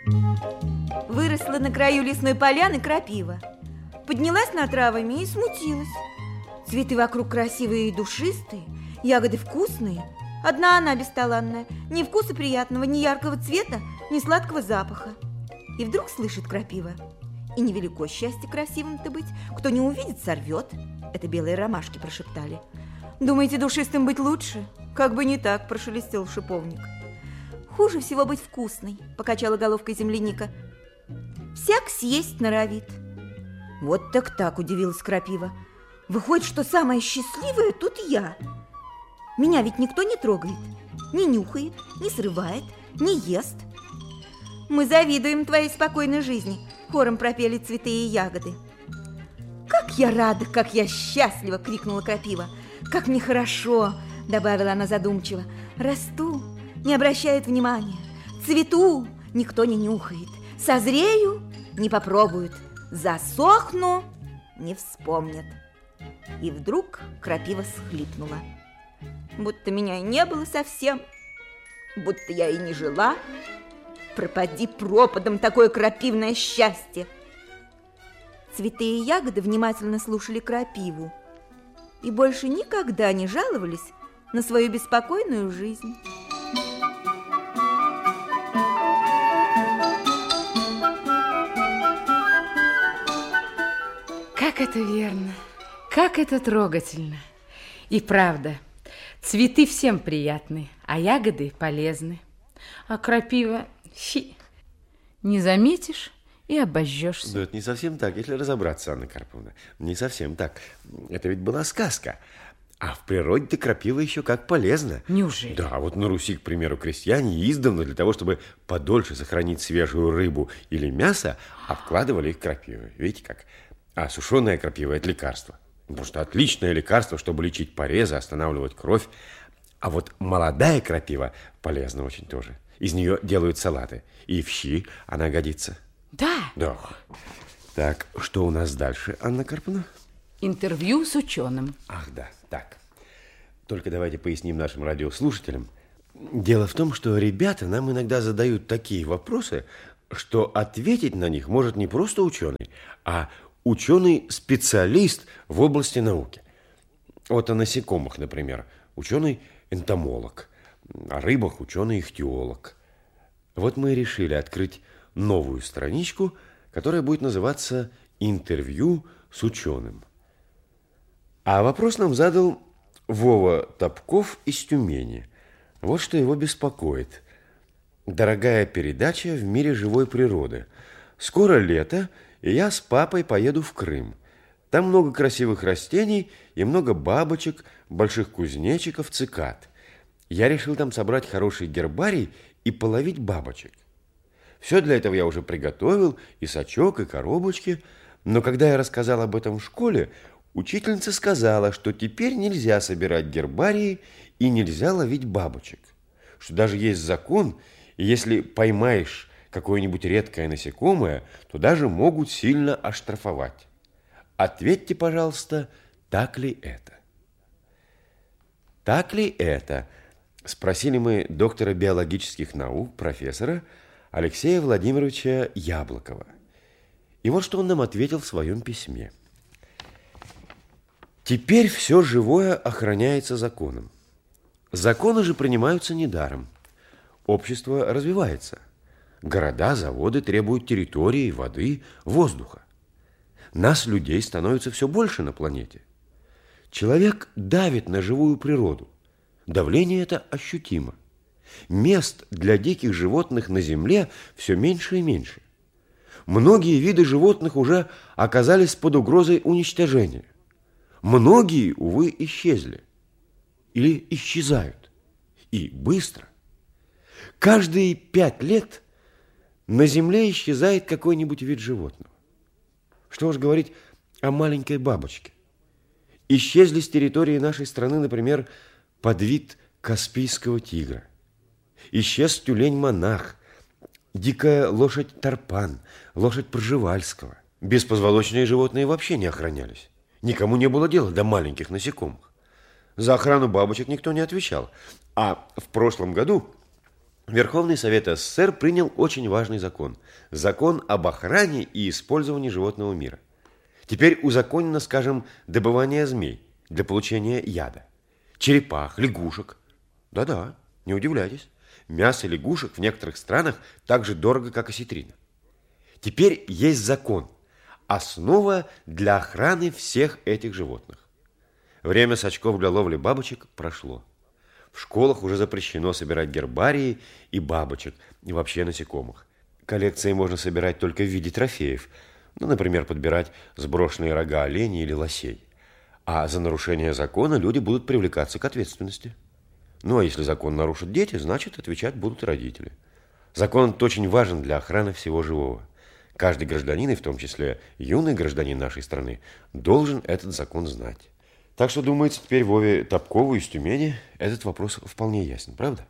Выросла на краю лесной поляны крапива. Поднялась над травами и смутилась. Цветы вокруг красивые и душистые, ягоды вкусные. Одна она бесталанная, ни вкуса приятного, ни яркого цвета, ни сладкого запаха. И вдруг слышит крапива: и невелико счастье красивым-то быть, кто не увидит, сорвет. Это белые ромашки прошептали. Думаете, душистым быть лучше? Как бы не так, прошелестел шиповник. Хуже всего быть вкусной, покачала головкой земляника. Всяк съесть норовит. Вот так, удивилась крапива. Выходит, что самая счастливая тут я. Меня ведь никто не трогает, не нюхает, не срывает, не ест. Мы завидуем твоей спокойной жизни, хором пропели цветы и ягоды. Как я рада, как я счастлива, крикнула крапива. Как мне хорошо, добавила она задумчиво. Расту, не обращают внимания, цвету, никто не нюхает, созрею, не попробуют, засохну, не вспомнят. И вдруг крапива всхлипнула. Будто меня и не было совсем, будто я и не жила. Пропади пропадом такое крапивное счастье. Цветы и ягоды внимательно слушали крапиву и больше никогда не жаловались на свою беспокойную жизнь. Как это верно, как это трогательно. И правда, цветы всем приятны, а ягоды полезны. А крапива, фи, не заметишь и обожжешься. Да это не совсем так, если разобраться, Анна Карповна. Не совсем так. Это ведь была сказка. А в природе-то крапива еще как полезна. Неужели? Да, вот на Руси, к примеру, крестьяне издавна для того, чтобы подольше сохранить свежую рыбу или мясо, обкладывали их крапивой. Видите как? А сушеная крапива – это лекарство. Потому что отличное лекарство, чтобы лечить порезы, останавливать кровь. А вот молодая крапива полезна очень тоже. Из нее делают салаты. И в щи она годится. Да? Да. Так, что у нас дальше, Анна Карповна? Интервью с ученым. Ах, да, так. Только давайте поясним нашим радиослушателям. Дело в том, что ребята нам иногда задают такие вопросы, что ответить на них может не просто ученый, а ученый-специалист в области науки. Вот о насекомых, например, ученый-энтомолог, о рыбах ученый-ихтиолог. Вот мы и решили открыть новую страничку, которая будет называться «Интервью с ученым». А вопрос нам задал Вова Топков из Тюмени. Вот что его беспокоит. Дорогая передача в мире живой природы. Скоро лето, и я с папой поеду в Крым. Там много красивых растений и много бабочек, больших кузнечиков, цикад. Я решил там собрать хороший гербарий и половить бабочек. Все для этого я уже приготовил, и сачок, и коробочки. Но когда я рассказал об этом в школе, учительница сказала, что теперь нельзя собирать гербарии и нельзя ловить бабочек. Что даже есть закон, и если поймаешь какое-нибудь редкое насекомое, то даже могут сильно оштрафовать. Ответьте, пожалуйста, так ли это? Так ли это? Спросили мы доктора биологических наук, профессора Алексея Владимировича Яблокова. И вот что он нам ответил в своем письме. Теперь все живое охраняется законом. Законы же принимаются недаром. Общество развивается. Города, заводы требуют территории, воды, воздуха. Нас, людей, становится все больше на планете. Человек давит на живую природу. Давление это ощутимо. Мест для диких животных на Земле все меньше и меньше. Многие виды животных уже оказались под угрозой уничтожения. Многие, увы, исчезли. Или исчезают. И быстро. Каждые 5 лет на Земле исчезает какой-нибудь вид животного. Что уж говорить о маленькой бабочке. Исчезли с территории нашей страны, например, подвид каспийского тигра. Исчез тюлень-монах, дикая лошадь Тарпан, лошадь Пржевальского. Беспозволочные животные вообще не охранялись. Никому не было дела до маленьких насекомых. За охрану бабочек никто не отвечал. А в прошлом году Верховный Совет СССР принял очень важный закон. Закон об охране и использовании животного мира. Теперь узаконено, скажем, добывание змей для получения яда, черепах, лягушек. Да-да, не удивляйтесь. Мясо лягушек в некоторых странах так же дорого, как осетрина. Теперь есть закон. Основа для охраны всех этих животных. Время с очков для ловли бабочек прошло. В школах уже запрещено собирать гербарии и бабочек, и вообще насекомых. Коллекции можно собирать только в виде трофеев. Ну, например, подбирать сброшенные рога оленей или лосей. А за нарушение закона люди будут привлекаться к ответственности. Ну, а если закон нарушат дети, значит, отвечать будут родители. Закон очень важен для охраны всего живого. Каждый гражданин, и в том числе юный гражданин нашей страны, должен этот закон знать. Так что, думается, теперь Вове Топкову из Тюмени этот вопрос вполне ясен, правда?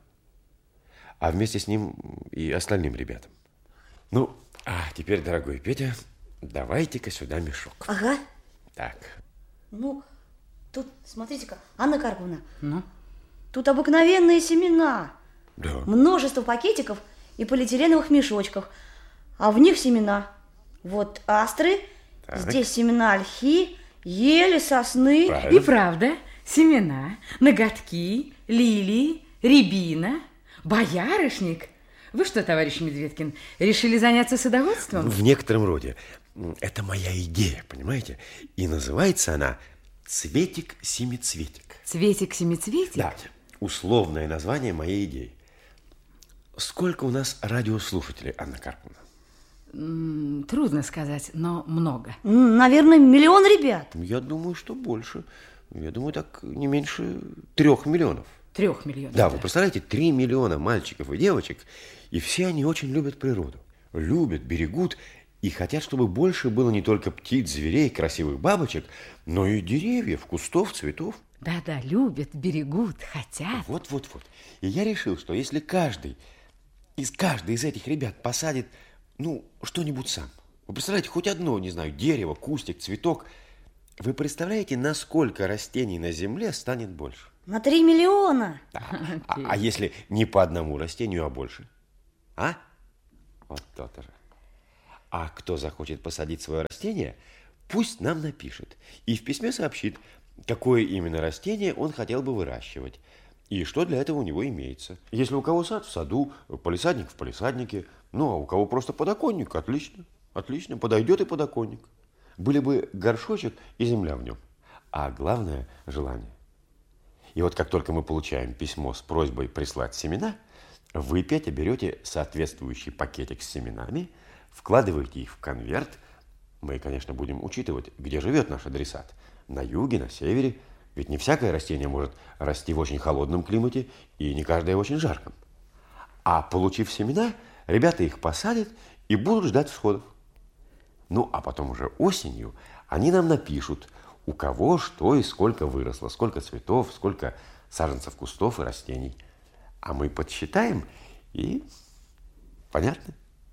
А вместе с ним и остальным ребятам. Ну, а теперь, дорогой Петя, давайте-ка сюда мешок. Ага. Так. Ну, тут, смотрите-ка, Анна Карповна. Ну? Тут обыкновенные семена. Да. Множество пакетиков и полиэтиленовых мешочков. А в них семена. Вот астры, Так. здесь семена ольхи, ели, сосны. Правильно. И правда, семена, ноготки, лилии, рябина, боярышник. Вы что, товарищ Медведкин, решили заняться садоводством? В некотором роде. Это моя идея, понимаете? И называется она «Цветик-семицветик». Цветик-семицветик? Да, условное название моей идеи. Сколько у нас радиослушателей, Анна Карповна? Трудно сказать, но много. Наверное, 1 миллион ребят. Я думаю, что больше. Я думаю, так не меньше 3 миллионов. 3 миллионов. Да, вы представляете, 3 миллиона мальчиков и девочек, и все они очень любят природу. Любят, берегут и хотят, чтобы больше было не только птиц, зверей, красивых бабочек, но и деревьев, кустов, цветов. Да-да, любят, берегут, хотят. Вот. И я решил, что если каждый из этих ребят посадит, что-нибудь сам. Вы представляете, хоть одно, не знаю, дерево, кустик, цветок. Вы представляете, насколько растений на земле станет больше? На 3 миллиона. Да. А если не по одному растению, а больше? А? Вот то-то же. А кто захочет посадить свое растение, пусть нам напишет. И в письме сообщит, какое именно растение он хотел бы выращивать. И что для этого у него имеется. Если у кого сад в саду, палисадник в палисаднике, а у кого просто подоконник, отлично. Отлично, подойдет и подоконник. Были бы горшочек и земля в нем. А главное – желание. И вот как только мы получаем письмо с просьбой прислать семена, вы, Петя, берете соответствующий пакетик с семенами, вкладываете их в конверт. Мы, конечно, будем учитывать, где живет наш адресат. На юге, на севере. Ведь не всякое растение может расти в очень холодном климате, и не каждое в очень жарком. А получив семена, ребята их посадят и будут ждать всходов. А потом уже осенью они нам напишут, у кого что и сколько выросло, сколько цветов, сколько саженцев кустов и растений. А мы подсчитаем и... Понятно?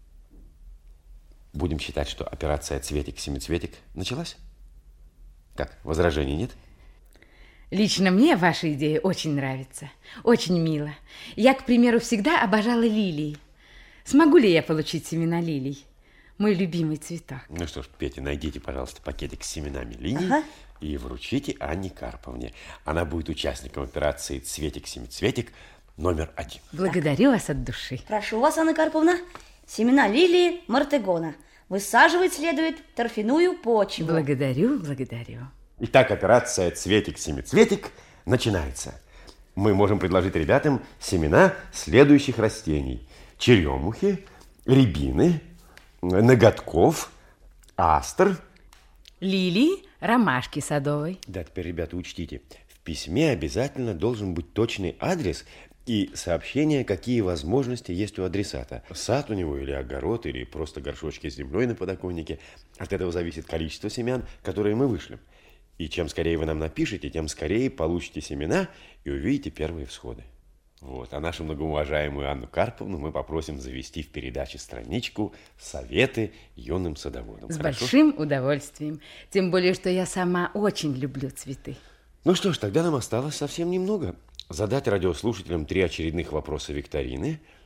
Будем считать, что операция «Цветик-семицветик» началась? Как, возражений нет? Лично мне ваша идея очень нравится. Очень мило. Я, к примеру, всегда обожала лилии. Смогу ли я получить семена лилий? Мой любимый цветок. Ну что ж, Петя, найдите, пожалуйста, пакетик с семенами лилий и вручите Анне Карповне. Она будет участником операции «Цветик-семицветик» номер 1. Благодарю вас от души. Прошу вас, Анна Карповна, семена лилии Мартегона. Высаживать следует в торфяную почву. Благодарю. Итак, операция «Цветик-семицветик» начинается. Мы можем предложить ребятам семена следующих растений. Черемухи, рябины, ноготков, астр. Лилии, ромашки садовой. Да, теперь, ребята, учтите. В письме обязательно должен быть точный адрес и сообщение, какие возможности есть у адресата. Сад у него или огород, или просто горшочки с землей на подоконнике. От этого зависит количество семян, которые мы вышлем. И чем скорее вы нам напишете, тем скорее получите семена и увидите первые всходы. Вот. А нашу многоуважаемую Анну Карповну мы попросим завести в передаче страничку «Советы юным садоводам». С Хорошо? большим удовольствием. Тем более, что я сама очень люблю цветы. Ну что ж, тогда нам осталось совсем немного. Задать радиослушателям 3 очередных вопроса викторины,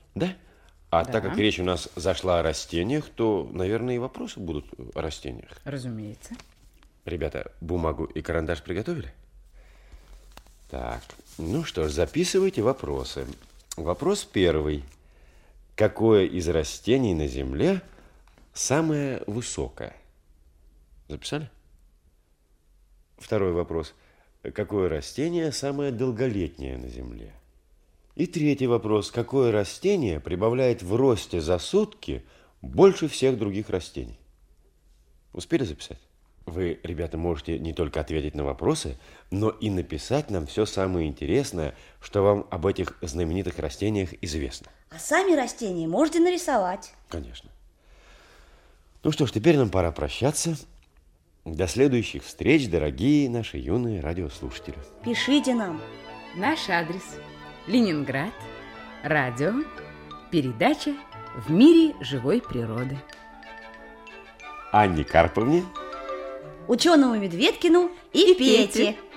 Да? А так как речь у нас зашла о растениях, то, наверное, и вопросы будут о растениях. Разумеется. Ребята, бумагу и карандаш приготовили? Так, ну что ж, записывайте вопросы. Вопрос первый. Какое из растений на Земле самое высокое? Записали? Второй вопрос. Какое растение самое долголетнее на Земле? И третий вопрос. Какое растение прибавляет в росте за сутки больше всех других растений? Успели записать? Вы, ребята, можете не только ответить на вопросы, но и написать нам все самое интересное, что вам об этих знаменитых растениях известно. А сами растения можете нарисовать. Конечно. Ну что ж, теперь нам пора прощаться. До следующих встреч, дорогие наши юные радиослушатели. Пишите нам. Наш адрес: Ленинград, радио, передача «В мире живой природы». Анне Карповне, Ученому Медведкину и Пете.